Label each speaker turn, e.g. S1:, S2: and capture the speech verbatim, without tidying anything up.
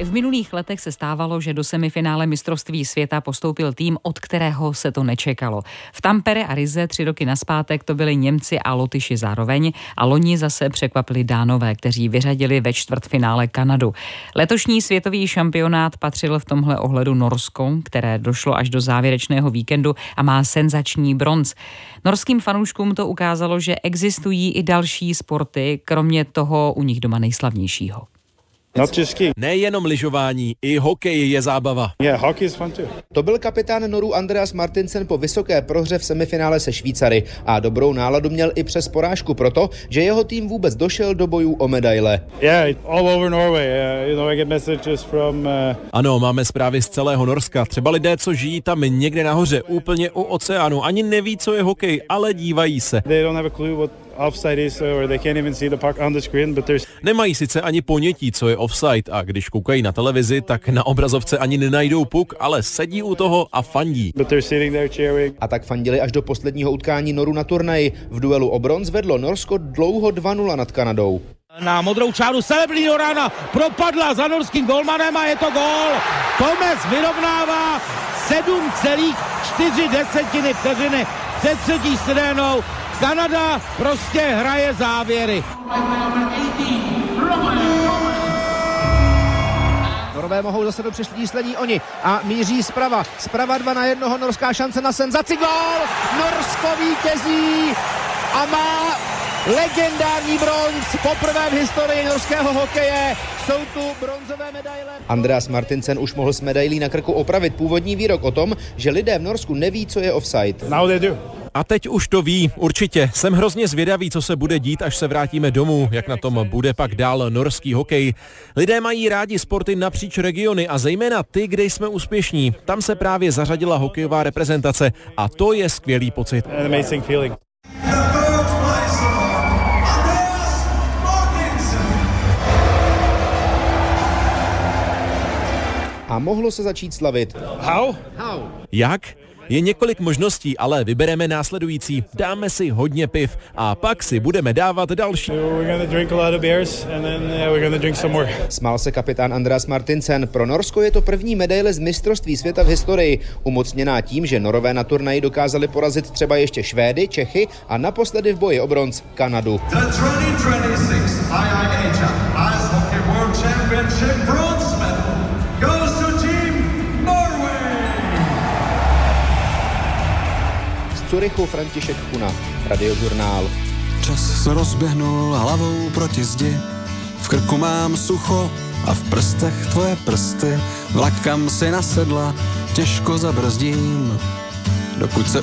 S1: V minulých letech se stávalo, že do semifinále mistrovství světa postoupil tým, od kterého se to nečekalo. V Tampere a Rize tři roky nazpátek to byli Němci a Lotyši zároveň a loni zase překvapili Dánové, kteří vyřadili ve čtvrtfinále Kanadu. Letošní světový šampionát patřil v tomhle ohledu Norsko, které došlo až do závěrečného víkendu a má senzační bronz. Norským fanouškům to ukázalo, že existují i další sporty, kromě toho u nich doma nejslavnějšího.
S2: Nejenom lyžování, i hokej je zábava.
S3: Yeah, hockey is fun too.
S4: To byl kapitán Norů Andreas Martinsen po vysoké prohře v semifinále se Švýcary a dobrou náladu měl i přes porážku proto, že jeho tým vůbec došel do bojů o medaile.
S3: Yeah, all over Norway. Uh, you know, I get messages from uh...
S2: Ano, máme zprávy z celého Norska. Třeba lidé, co žijí tam někde nahoře, úplně u oceánu, ani neví, co je hokej, ale dívají se.
S3: They don't have a clue what offside is, or they can't even see the puck on the screen, but there's...
S2: Nemají sice ani ponětí, co je offside, a když koukají na televizi, tak na obrazovce ani nenajdou puk, ale sedí u toho a fandí.
S3: But they're sitting there cheering.
S4: A tak fandili až do posledního utkání Norů na turnaji. V duelu o bronz vedlo Norsko dlouho dva nula nad Kanadou.
S5: Na modrou čáru Celebrino rána propadla za norským golmanem a je to gól. Tomes vyrovnává sedm celá čtyři desetiny vteřiny před třetí sirénou. Kanada prostě hraje závěry.
S4: Norové mohou zase do přešlí slení oni a míří zprava. Zprava dva na jednoho, norská šance na senzaci. Gól! Norsko vítězí a má legendární bronz. Poprvé v historii norského hokeje jsou tu bronzové medaile. Andreas Martinsen už mohl s medailí na krku opravit původní výrok o tom, že lidé v Norsku neví, co je offside.
S3: Now they do.
S2: A teď už to ví, určitě. Jsem hrozně zvědavý, co se bude dít, až se vrátíme domů, jak na tom bude pak dál norský hokej. Lidé mají rádi sporty napříč regiony a zejména ty, kde jsme úspěšní. Tam se právě zařadila hokejová reprezentace a to je skvělý pocit.
S3: An amazing feeling.
S4: A mohlo se začít slavit.
S3: How?
S4: How?
S2: Jak? Je několik možností, ale vybereme následující. Dáme si hodně piv a pak si budeme dávat další.
S4: Smál se kapitán Andreas Martinsen. Pro Norsko je to první medaile z mistrovství světa v historii, umocněná tím, že Norové na turnaji dokázali porazit třeba ještě Švédy, Čechy a naposledy v boji o bronz Kanadu.
S6: The twenty twenty-six I I H L Ice Hockey World Championship bronze medal goes to Team Norway.
S4: Z Curychu František Kuna, Radiožurnál.
S7: Čas se rozběhnul hlavou proti zdi, v krku mám sucho a v prstech tvoje prsty, vlak kam si nasedla, těžko zabrzdím, dokud se